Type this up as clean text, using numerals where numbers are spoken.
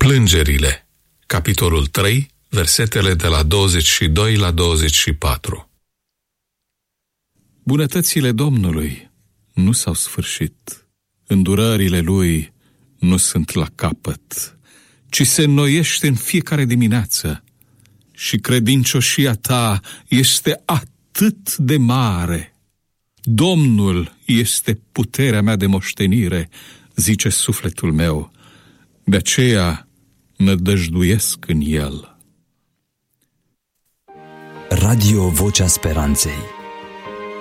Plângerile, capitolul 3, versetele de la 22 la 24. Bunătățile Domnului nu s-au sfârșit, îndurările Lui nu sunt la capăt, ci se înnoiește în fiecare dimineață și credincioșia ta este atât de mare. Domnul este puterea mea de moștenire, zice sufletul meu, de aceea nădăjduiesc în El. Radio Vocea Speranței.